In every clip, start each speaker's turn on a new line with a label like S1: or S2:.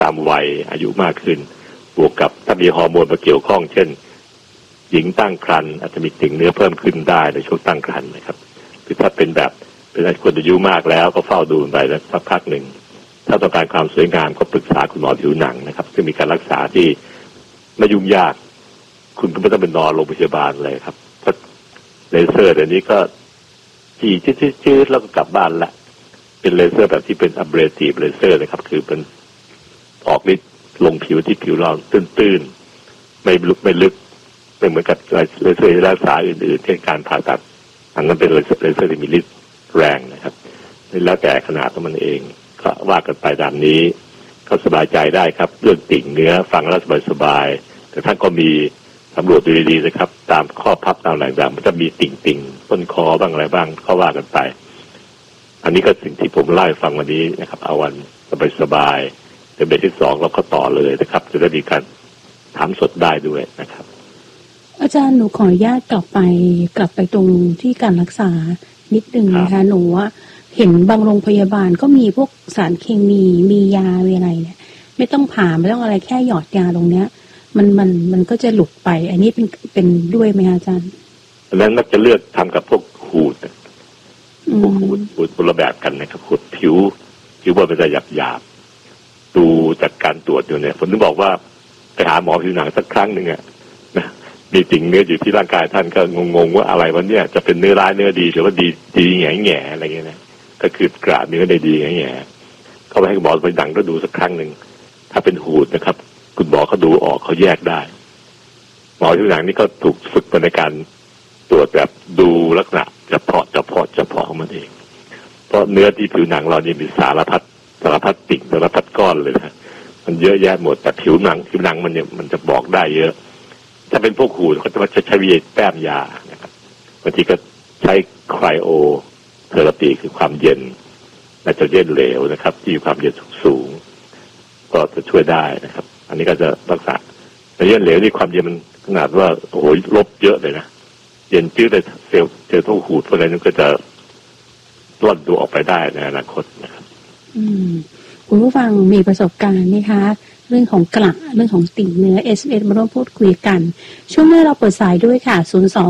S1: ตามวัยอายุมากขึ้นบวกกับถ้ามีฮอร์โมนมาเกี่ยวข้องเช่นหญิงตั้งครรภ์อาจจะมีติ่งเนื้อเพิ่มขึ้นได้ในช่วงตั้งครรภ์นะครับคือถ้าเป็นแบบเป็นคนอายุมากแล้วก็เฝ้าดูไปแล้วสักพักหนึ่งถ้าต้องการความสวยงามก็ปรึกษาคุณหมอผิวหนังนะครับซึ่งมีการรักษาที่ไม่ยุ่งยากคุณก็ไม่ต้องเป็นนอนโรงพยาบาลเลยครับเพราะเลเซอร์เดี๋ยวนี้ก็จี้ๆแล้วก็กลับบ้านละเป็นเลเซอร์แบบที่เป็น abrasive เลเซอร์นะครับคือเป็นออกฤทธิ์ลงผิวที่ผิวเราตื้นๆไม่ลึกไม่เหมือนกับเลเซอร์ที่รักษาอื่นๆเช่นการผ่าตัดอันนั้นเป็นเลเซอร์ที่มีฤทธิ์แรงนะครับแล้วแต่ขนาดของมันเองก็ว่ากันไปตามนี้ก็สบายใจได้ครับเรื่องติ่งเนื้อฟังแล้วสบายๆแต่ท่านก็มีสำรวจดูดีๆนะครับตามข้อพับตามแหล่งต่างมันจะมีติ่งต้นคอบ้างอะไรบ้างก็ว่ากันไปอันนี้ก็สิ่งที่ผมเล่าให้ฟังวันนี้นะครับเอาวันสบายๆเบรกที่2เราก็ต่อเลยนะครับจะได้มีการถามสดได้ด้วยนะครับ
S2: อาจารย์หนูขออนุญาตกลับไปตรงที่การรักษานิดนึงนะคะหนูว่าเห็นบางโรงพยาบาลก็มีพวกสารเคมียาอะไรเนี่ยไม่ต้องผ่าไม่ต้องอะไรแค่หยอดยาตรงเนี้ยมันก็จะหลุดไปอันนี้เป็นด้วยไหมอาจารย์
S1: อันนั้นมักจะเลือกทำกับพวกหูดคนละแบบกันนะครับหูดผิวว่าเป็นหยาบดูจากการตรวจอยู่เนี่ยผมถึงบอกว่าไปหาหมอผิวหนังสักครั้งหนึ่งอะนะมีติ่งเนื้ออยู่ที่ร่างกายท่านก็งงว่าอะไรวะเนี่ยจะเป็นเนื้อร้ายเนื้อดีหรือว่าดีแง่อะไรเงี้ยนะก็คือกระเนื้อได้ดีแง่เข้าไปให้หมอผิวหนังก็ดูสักครั้งหนึ่งถ้าเป็นหูดนะครับคุณหมอเขาดูออกเขาแยกได้หมอผิวหนังนี่ก็ถูกฝึกมาในการตรวจแบบดูลักษณะเฉพาะของมันเองเพราะเนื้อที่ผิวหนังเรานี่มีสารพัดติ่งสารพัดก้อนเลยนะมันเยอะแยะหมดแต่ผิวหนังมันจะบอกได้เยอะถ้าเป็นพวกหูเขาจะใช้วิธีแต้มยานะครับบางทีก็ใช้ไครโอเทอราปีคือความเย็นไนโตรเจนเหลวนะครับที่มีความเย็นสูงก็จะช่วยได้นะครับอันนี้ก็จะรักษาไนโตรเจนเหลวนี่ความเย็นมันขนาดว่าโอ้โหลบเยอะเลยนะเย็นจืดเลยเซลล์ทุกหูดพวกนั้นก็จะร่อนดูออกไปได้ในอนาคตนะครับ
S2: คุณผู้ฟังมีประสบการณ์ไหมคะเรื่องของกระเรื่องของติ่งเนื้อ SMS มาร่วมพูดคุยกันช่วงนี้เราเปิดสายด้วยค่ะ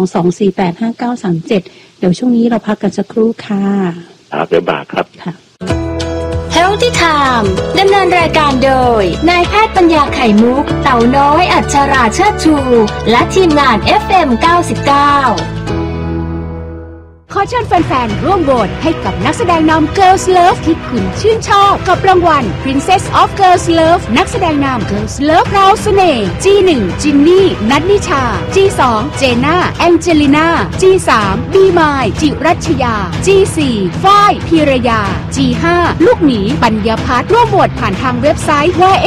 S2: 022485937 เดี๋ยวช่วงนี้เราพักกันสักครู่ค่ะ
S1: เดี๋ยวมาครับ
S2: ค่ะ
S3: Healthy Time ดำเนินรายการโดยนายแพทย์ปัญญาไข่มุกเต่าน้อยอัชราเชิดชูและทีมงาน FM 99
S4: ขอเชิญแฟนๆร่วมโหวตให้กับนักแสดงนำ Girls Love ที่คุณชื่นชอบกับรางวัล Princess of Girls Love นักแสดงนำ Girls Love พราวเสน่ห์ G1 จินนี่นัทนิชา G2 เจน่าแองเจลิน่า G3 บีมายจิรัชยา G4 ฝ้ายพีรยา G5 ลูกหมีปัญญาพัฒน์ร่วมโหวตผ่านทางเว็บไซต์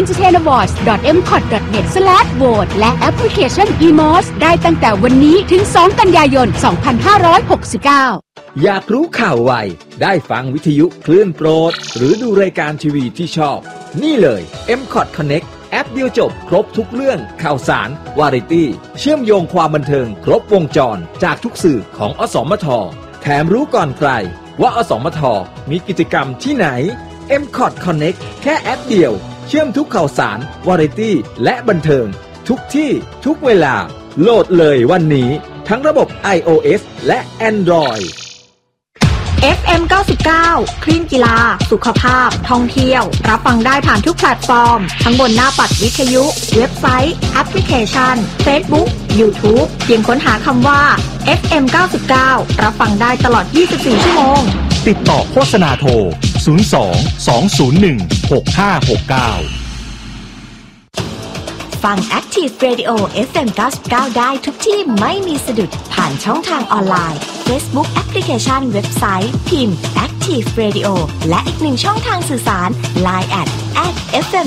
S4: www.entertainawards.mcot.net และแอปพลิเคชัน eMOS ได้ตั้งแต่วันนี้ถึง2กันยายน 2569
S5: อยากรู้ข่าวไวได้ฟังวิทยุคลื่นโปรดหรือดูรายการทีวีที่ชอบนี่เลย MCOT Connect แอปเดียวจบครบทุกเรื่องข่าวสารวาไรตี้เชื่อมโยงความบันเทิงครบวงจรจากทุกสื่อของอสมทแถมรู้ก่อนใครว่าอสมทมีกิจกรรมที่ไหน MCOT Connect แค่แอปเดียวเชื่อมทุกข่าวสารวาไรตี้และบันเทิงทุกที่ทุกเวลาโหลดเลยวันนี้ทั้งระบบ iOS และ Android
S6: FM 99 คลื่นกีฬาสุขภาพท่องเที่ยวรับฟังได้ผ่านทุกแพลตฟอร์มทั้งบนหน้าปัดวิทยุเว็บไซต์แอปพลิเคชัน Facebook YouTube เพียงค้นหาคำว่า FM 99รับฟังได้ตลอด24ชั่วโมง
S7: ติดต่อโฆษณาโทร02-201-6569
S6: ฟัง Active Radio FM 99ได้ทุกที่ไม่มีสะดุดผ่านช่องทางออนไลน์ Facebook แอปพลิเคชันเว็บไซต์พิมพ์ Active Radio และอีกหนึ่งช่องทางสื่อสาร Line @FM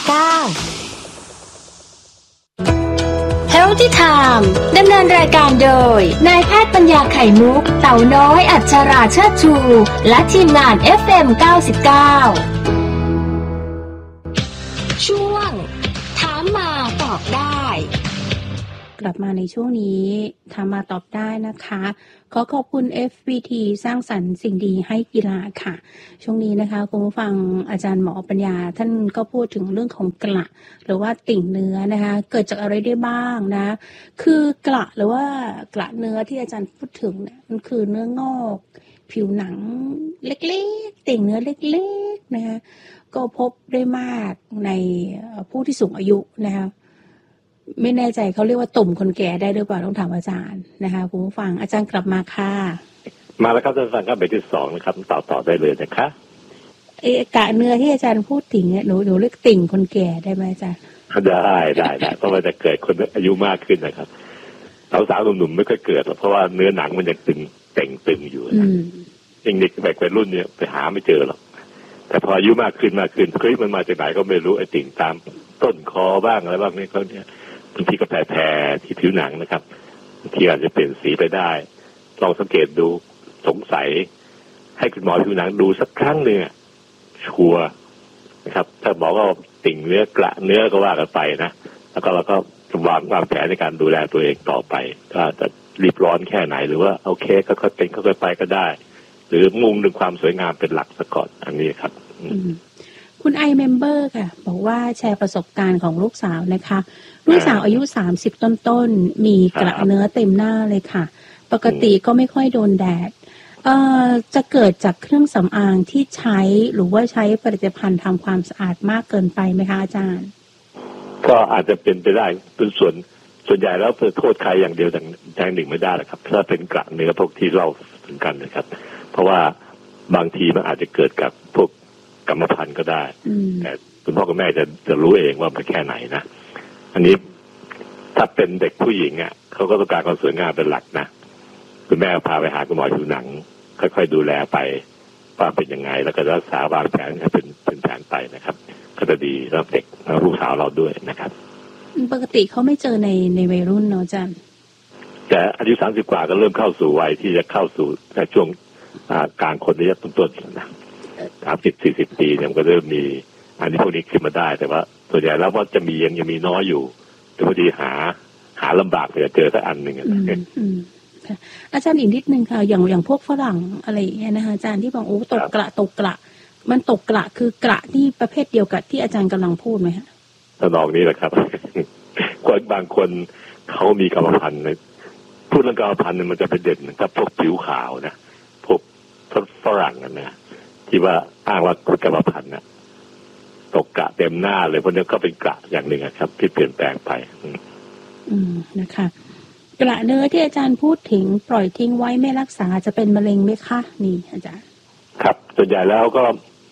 S6: 99
S3: Healthy Time ดำเนินรายการโดยนายแพทย์ปัญญาไข่มุกเต่าน้อยอัชราเชิดชูและทีมงาน FM 99ช่วงถามมาตอบได้
S2: กลับมาในช่วงนี้ทำมาตอบได้นะคะขอขอบคุณ FPT สร้างสรรค์สิ่งดีให้กีฬาค่ะช่วงนี้นะคะคุณผู้ฟังอาจารย์หมอปัญญาท่านก็พูดถึงเรื่องของกระหรือว่าติ่งเนื้อนะคะเกิดจากอะไรได้บ้างนะคือกระหรือว่ากระเนื้อที่อาจารย์พูดถึงเนี่ยมันคือเนื้องอกผิวหนังเล็กๆติ่งเนื้อเล็กๆนะคะก็พบได้มากในผู้ที่สูงอายุนะคะไม่แน่ใจเขาเรียกว่าตุ่มคนแก่ได้หรือเปล่าต้องถามอาจารย์นะคะคุณผู้ฟังอาจารย์กลับมาค่ะ
S1: มาแล้วครับท่านฟังครับเบรกที่สองนะครับต่อได้เลยนะคะ
S2: กะเนื้อที่อาจารย์พูดถึงเนี่ยหนูเรียกติ่งคนแก่ได้ไหมอาจารย์
S1: ได้เพราะว่าจะเกิดคนอายุมากขึ้นนะครับสาวๆหนุ่มๆไม่ค่อยเกิดเพราะว่าเนื้อหนังมันยังตึงอยู่นะยิ่งเด็กแบบวัยรุ่นเนี่ยไปหาไม่เจอหรอกแต่พออายุมากขึ้นเฮ้ยมันมาจากไหนก็ไม่รู้ไอ้ติ่งตามต้นคอบ้างอะไรบ้างนี่เขาเนี่ยบางทีก็แผ่ที่ผิวหนังนะครับบางทีอาจจะเปลี่ยนสีไปได้ลองสังเกตดูสงสัยให้คุณหมอผิวหนังดูสักครั้งหนึ่งชัวร์นะครับถ้าหมอก็ติ่งเนื้อกระเนื้อก็ว่ากันไปนะแล้วก็เราก็วางแผนในการดูแลตัวเองต่อไปก็จะรีบร้อนแค่ไหนหรือว่าโอเคก็ค่อยเป็นค่อยไปก็ได้หรือมุ่งดึงความสวยงามเป็นหลักซะก่อนอันนี้ครับ
S2: คุณiMember ค่ะบอกว่าแชร์ประสบการณ์ของลูกสาวนะคะลูกสาวอายุ30ต้นๆมีกระเนื้อเต็มหน้าเลยค่ะปกติก็ไม่ค่อยโดนแดดจะเกิดจากเครื่องสำอางที่ใช้หรือว่าใช้ผลิตภัณฑ์ทำความสะอาดมากเกินไปไหมคะอาจารย์
S1: ก็อาจจะเป็นไปได้เป็นส่วนใหญ่แล้วโทษใครอย่างเดียวอย่างหนึ่งไม่ได้หรอกครับถ้าเป็นกระเนื้อพวกที่เล่าถึงกันนะครับเพราะว่าบางทีมันอาจจะเกิดกับพวกกรรมพันธุ์ก็ได้แต่คุณพ่อคุณแม่จะรู้เองว่ามันแค่ไหนนะอันนี้ถ้าเป็นเด็กผู้หญิงเขาก็ต้องการความสวยงามเป็นหลักนะคุณแม่พาไปหาคุณหมอผิวหนังค่อยๆดูแลไปว่าเป็นยังไงแล้วก็รักษาวางแผนให้เป็นแผนไปนะครับก็จะดีสำหรับเด็กลูกสาวเราด้วยนะครับ
S2: ปกติเขาไม่เจอในวัยรุ่นเนาะอาจารย์
S1: แต่อายุ30กว่าก็เริ่มเข้าสู่วัยที่จะเข้าสู่ช่วงกลางคนระยะต้นๆนะ30-40 ปีเนี่ยมันก็เริ่มมีอันนี้พวกนี้ขึ้นมาได้แต่ว่าส่วนใหญ่แล้วว่าจะมียังมีน้อยอยู่แต่พอดีหาลำบากจะเจอสักอันหนึ่ง
S2: อาจารย์อีกนิดนึงค่ะอย่างพวกฝรั่งอะไรอย่างเงี้ยนะคะอาจารย์ที่บอกโอ้ตกกระมันตกกระคือกระที่ประเภทเดียวกับที่อาจารย์กำลังพูดไหมฮะ
S1: ตอนองนี้แหละครับคนบางคนเขามีกรรมพันธุ์พูดเรื่องกรรมพันธุ์มันจะเป็นเด่นกับพวกผิวขาวนะพวกฝรั่งนะที่ว่าอ้างว่าคุณกรรมพันธุ์ตกกระเต็มหน้าเลยพวกนี้ก็เป็นกระอย่างหนึ่งครับที่เปลี่ยนแปลงไป
S2: นะคะกระเนื้อที่อาจารย์พูดถึงปล่อยทิ้งไว้ไม่รักษาจะเป็นมะเร็งไหมคะนี่อาจารย์
S1: ครับส่วนใหญ่แล้วก็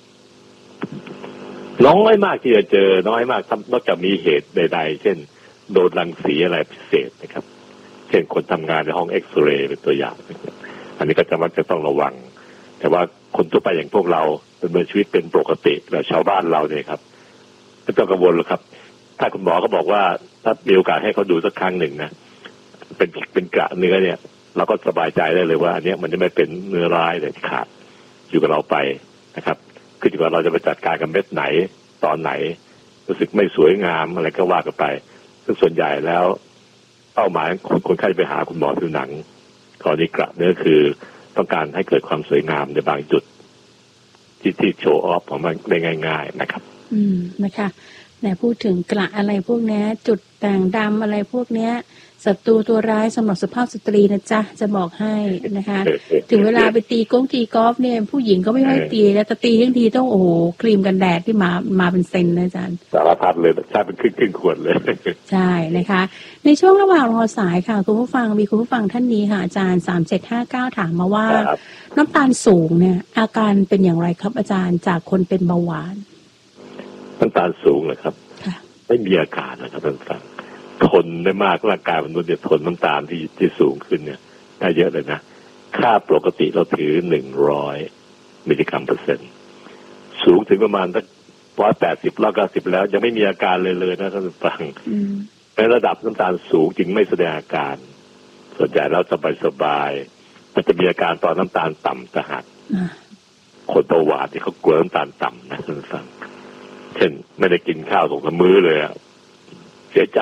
S1: น้อยมากที่จะเจอน้อยมากนอกจากมีเหตุใดๆเช่นโดนรังสีอะไรพิเศษนะครับเช่นคนทำงานในห้องเอ็กซเรย์เป็นตัวอย่างอันนี้ก็จะมักจะต้องระวังแต่ว่าคนทั่วไปอย่างพวกเราดำเนินชีวิตเป็นปกติแบบชาวบ้านเราเนี่ยครับไม่ต้องกังวลหรอกครับถ้าคุณหมอก็บอกว่าถ้ามีโอกาสให้เขาดูสักครั้งหนึ่งนะเป็นกระเนื้อเนี่ยเราก็สบายใจได้เลยว่าอันนี้มันจะไม่เป็นเนื้อร้ายเด็ดขาดอยู่กับเราไปนะครับคืออยู่กับเราจะไปจัดการกับเม็ดไหนตอนไหนรู้สึกไม่สวยงามอะไรก็ว่ากันไปซึ่งส่วนใหญ่แล้วเป้าหมายคนไข้ไปหาคุณหมอผิวหนังกรณีกระเนื้อคือต้องการให้เกิดความสวยงามในบางจุดที่โชว์ออฟของมันได้ง่ายๆนะครับ
S2: นะคะแต่พูดถึงกระอะไรพวกนี้จุดด่างดำอะไรพวกเนี้ยศัตรูตัวร้ายสำหรับสุภาพสตรีนะจ๊ะจะบอกให้นะคะถึงเวลาไปตีกอล์ฟเนี่ยผู้หญิงก็ไม่ค่อยตีแล้วแต่ตีทั้งทีต้องโอ้โหครีมกันแดดที่มาเป็นเซนนะอาจารย์
S1: สารพัดเลยใช่เป็นครึ่งขวดเลย
S2: ใช่นะคะในช่วงระหว่างรอสายค่ะคุณผู้ฟังมีคุณผู้ฟังท่านนี้ค่ะอาจารย์3759ถามมาว่าน้ำตาลสูงเนี่ยอาการเป็นอย่างไรครับอาจารย์จากคนเป็นเบาหวาน
S1: น้ำตาลสูงเลยครับไม่มีอาการนะครับท่านฟังทนได้มากร่างกายมนุษย์เนี่ยทนน้ำตาลที่สูงขึ้นเนี่ยได้เยอะเลยนะค่าปกติเราถือ100 มิลลิกรัมเปอร์เซ็นต์สูงถึงประมาณสัก180-190แล้วยังไม่มีอาการเลยนะท่านฟังในระดับน้ำตาลสูงจริงไม่แสดงอาการส่วนใหญ่เราสบายมันจะมีอาการตอนน้ำตาลต่ำจะหักคนเบาหวานที่เขากลัวน้ำตาลต่ำนะท่านฟังเช่นไม่ได้กินข้าว2-3 มื้อเลยเสียใจ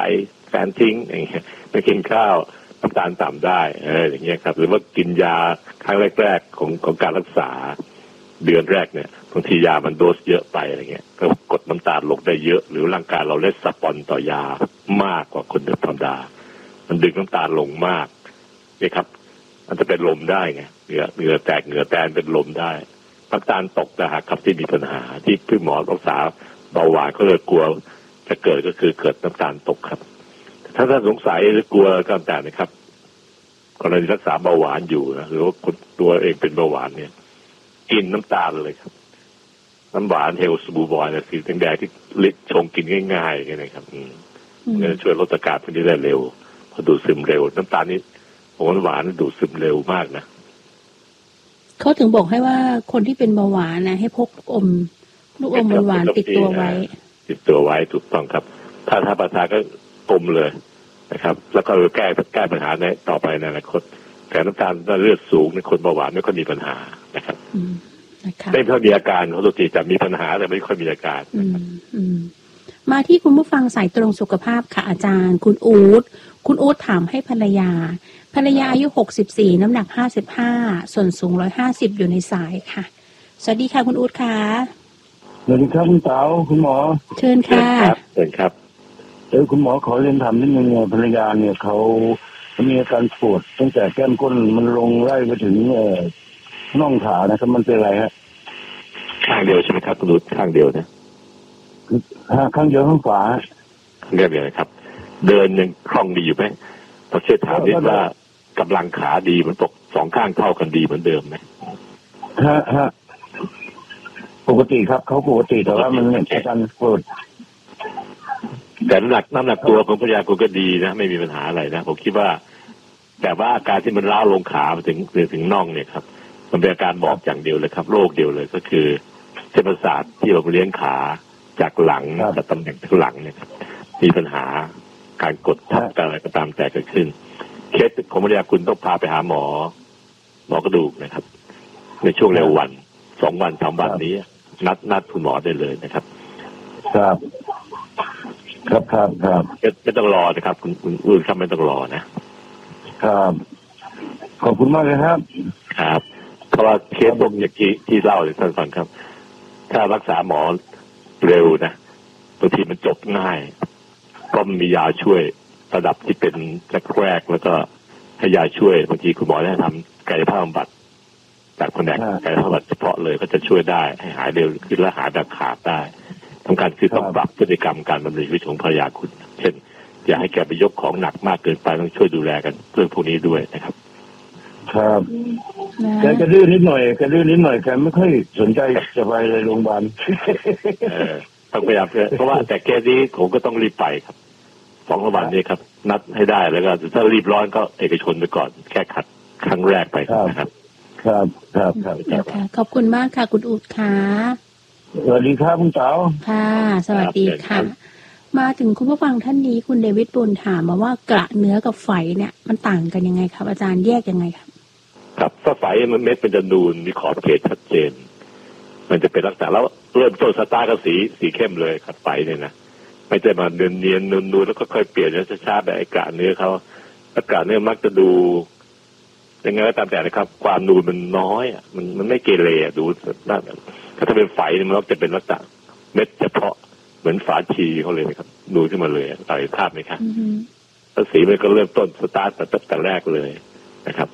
S1: แฟนทิ้งอย่างเงี้ยไม่กินข้าวน้ำตาลต่ำได้อย่างเงี้ยครับหรือว่ากินยาครั้งแรกๆของการรักษาเดือนแรกเนี่ยบางทียามันโดสเยอะไปอะไรเงี้ยก็กดน้ำตาลลงได้เยอะหรือร่างกายเราเลสปอนต่อยามากกว่าคนธรรมดามันดึงน้ำตาลลงมากนี่ครับมันจะเป็นลมได้ไงเหงื่อแตกเหงื่อแตนเป็นลมได้น้ำตาลตกนะฮะครับที่มีปัญหาที่พี่หมอรักษาเบาหวานก็เลยกลัวจะเกิดก็คือเกิดน้ำตาลตกครับถ้าท่านสงสัยหรือกลัวก็ตามนะครับกรณีรักษาเบาหวานอยู่นะหรือว่าคนตัวเองเป็นเบาหวานเนี่ยกินน้ำตาลเลยครับน้ำหวานเฮลส์บูบอยนะสีแดงๆที่ลิชงกินง่ายๆอย่างนี้นะครับมันจะช่วยลดอาการพวกนี้ได้เร็วพอดูดซึมเร็วน้ำตาลนี่หวานดูดซึมเร็วมากนะ
S2: เขาถึงบอกให้ว่าคนที่เป็นเบาหวานนะให้พกลูกอมหวานติดตัวไว้
S1: ถูกต้องครับถ้าประทานก็อมเลยนะครับแล้วก็แก้ปัญหาในต่อไปในอนาคตแต่น้ำตาลเลือดสูงในคนเบาหวานไม่ค่อยมีปัญหานะครับไม่ค่อยมีอาการเขาตัวทีจะมีปัญหาแต่ไม่ค่อยมีอาการ
S2: มาที่คุณผู้ฟังสายตรงสุขภาพค่ะอาจารย์คุณอู๊ดถามให้ภรรยาอายุ64น้ำหนัก55ส่วนสูง150อยู่ในสายค่ะสวัสดีค่ะคุณอู๊ดค่ะ
S8: สวัสดีครับคุณสาวคุณหมอ
S2: เชิญค่ะ
S1: เชิญครับ
S8: คุณหมอขอเรียนถามนิดนึงภรรยาเนี่ยเขามีอาการปวดตั้งแต่แก้มก้นมันลงไล่ไปถึงน่องขานะครับมันเป็นอะไรฮะ
S1: ข้างเดียวใช่ไหมครับคุณอู๊ดข้างเดียวนะ
S8: ข้างเดียวข้างขวา
S1: ข้างเดียวนะครับเดินยังคล่องดีอยู่ไหมเราช่วยถามนิดว่ากำลังขาดีมันตกสองข้างเท่ากันดีเหมือนเดิมไหม
S8: ฮะปกติครับเขาปกติแต่ว่ามันเนี่ยอาการปวด
S1: แต่น้ำหนักตัวของภรรยาคุณก็ดีนะไม่มีปัญหาอะไรนะผมคิดว่าแต่ว่าอาการที่มันล้าวลงขาไปถึงน่องเนี่ยครับมันเป็นอาการบอกอย่างเดียวเลยครับโรคเดียวเลยก็คือเส้นประสาทที่เราเลี้ยงขาจากหลังจากตำแหน่งที่หลังเนี่ยครับมีปัญหาการกดทับอะไรก็ตามแต่เกิดขึ้นเคสของภรรยาคุณต้องพาไปหาหมอกระดูกนะครับในช่วงเร็ววัน2 วัน 3 วันนี้นัดคุณหมอได้เลยนะครับ
S8: ครับ
S1: ไม่ต้องรอนะครับคุณอื่นครับไม่ต้องรอนะครับ
S8: ขอบคุณมากเลยครับ
S1: เพราะว่าเคสพวกอย่างที่เล่าเลยท่านฟังครับถ้ารักษาหมอเร็วนะบางทีมันจบง่ายก็มียาช่วยระดับที่เป็นแรกแล้วก็ให้ยาช่วยบางทีคุณหมอได้ทำกายภาพบำบัดจากแผนกกายภาพบำบัดเฉพาะเลยก็จะช่วยได้ให้หายเร็วขึ้นและหายแบบขาดได้สำคัญคือต้องปรับพฤติกรรมการดำเนินชีวิตของภรรยาคุณเช่นอย่าให้แกไปยกของหนักมากเกินไปต้องช่วยดูแลกันเรื่องพวกนี้ด้วยนะครับ
S8: ครับแกดื้อนิดหน่อยแกไม่ค่อยสนใจจะไปเลยโรงพยาบาล
S1: ต้องพยายามเพราะว่าแต่แกนี้ผมก็ต้องรีบไปครับ2 วันนี้ครับนัดให้ได้แล้วก็ถ้ารีบร้อนก็เอกชนไปก่อนแค่ขัดครั้งแรกไปนะครับ
S8: ครับ
S2: ขอบคุณมากค่ะคุณอู๊ดค่ะ
S8: สวัสดีครับคุณสาว
S2: ค่ะสวัสดีค่ะมาถึงคุณผู้ฟังท่านนี้คุณเดวิดบุญถามมาว่ากระเนื้อกับไฝเนี่ยมันต่างกันยังไงครับอาจารย์แยกยังไงครับ
S1: ครับถ้าไฝมันเม็ดเป็นจะนูนมีขอบเขตชัดเจนมันจะเป็นลักษณะแล้วเริ่มต้นสตาร์ทก็สีเข้มเลยครับไฝเนี่ยนะไม่ใช่มาเนียนนูนแล้วก็ค่อยเปลี่ยนช้าๆแบบไอ้กระเนื้อเขากระเนื้อมักจะดูยังไงก็ตามแต่นะครับความนูนมันน้อยมันไม่เกเรดูถ้าเป็นไฝมันมักจะเป็นลักษณะเม็ดเฉพาะเหมือนฝาชีเขาเลยนะครับนูนขึ้นมาเลยต่อยภาพไหมครับแล้วสีมันก็เริ่มต้นสตาร์ทแต่แรกเลยนะครับ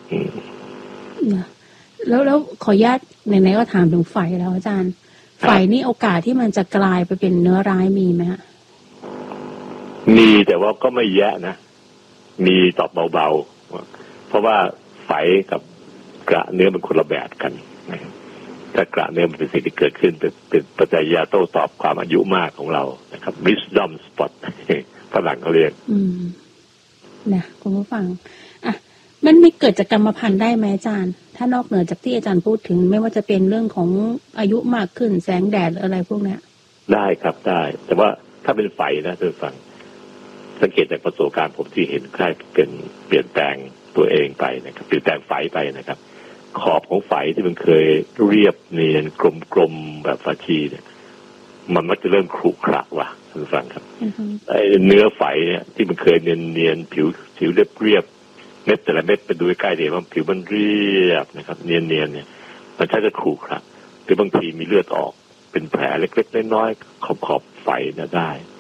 S2: แล้วขออนุญาตไหนๆก็ถามถึงไฝแล้วอาจารย์ไฝนี่โอกาสที่มันจะกลายไปเป็นเนื้อร้ายมีไหมฮะ
S1: มีแต่ว่าก็ไม่แย่นะมีตอบเบาๆเพราะว่าไฝกับกระเนื้อมันคนละแบบกันถ้ากระเนื้อมันเป็นสิ่งที่เกิดขึ้นเป็นปัจจัยยาโต้ตอบความอายุมากของเรานะครับ wisdom spot ฝรั่งเขาเรียก
S2: นะคุณผู้ฟังมันไม่เกิดจากกรรมพันธุ์ได้ไหมอาจารย์ถ้านอกเหนือจากที่อาจารย์พูดถึงไม่ว่าจะเป็นเรื่องของอายุมากขึ้นแสงแดดหรืออะไรพวกนี้
S1: ได้ครับได้แต่ว่าถ้าเป็นไฝนะท่านฟังสังเกตจากประสบการณ์ผมที่เห็นใครเป็นเปลี่ยนแปลงตัวเองไปนะครับเปลี่ยนแปลงไฝไปนะครับขอบของไฝที่มันเคยเรียบเนียนกลมๆแบบฝาชีเนี่ยมันมักจะเริ่มขรุขระว่ะคุณฟังครับไอ้เนื้อไฝเนี่ยที่มันเคยเนียนๆผิวเรียบเม็ดแต่ละเม็ดไปดูใกล้ๆเดี๋ยวมันผิวมันเรียบนะครับเนียนเนี่ยมันใช้จะขูดครับหรือบางทีมีเลือดออกเป็นแผลเล็กๆน้อยๆขอบไฝเนี่ยได้